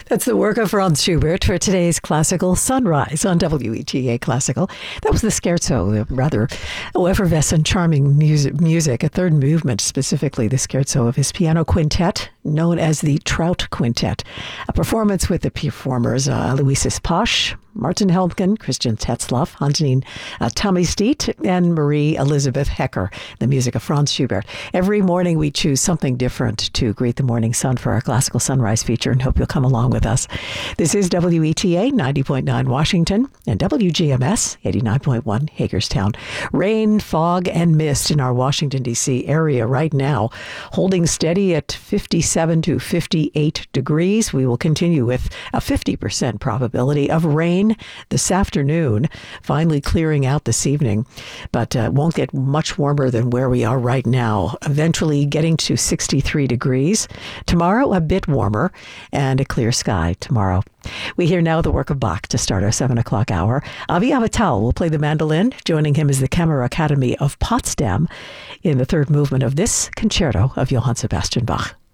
That's the work of Franz Schubert for today's Classical Sunrise on WETA Classical. That was the scherzo, rather effervescent, charming music, a third movement, specifically the scherzo of his piano quintet, known as the Trout Quintet. A performance with the performers Aloysius Posch, Martin Helmgen, Christian Tetzlaff, Antonin Tammy-Steet, and Marie Elizabeth Hecker, the music of Franz Schubert. Every morning we choose something different to greet the morning sun for our Classical Sunrise feature, and hope you'll come along with us. This is WETA 90.9 Washington and WGMS 89.1 Hagerstown. Rain, fog, and mist in our Washington, D.C. area right now, holding steady at 57 to 58 degrees. We will continue with a 50% probability of rain this afternoon, finally clearing out this evening, but won't get much warmer than where we are right now, eventually getting to 63 degrees. Tomorrow, a bit warmer and a clear sky tomorrow. We hear now the work of Bach to start our 7 o'clock hour. Avi Avital will play the mandolin. Joining him is the Kammer Academy of Potsdam in the third movement of this concerto of Johann Sebastian Bach.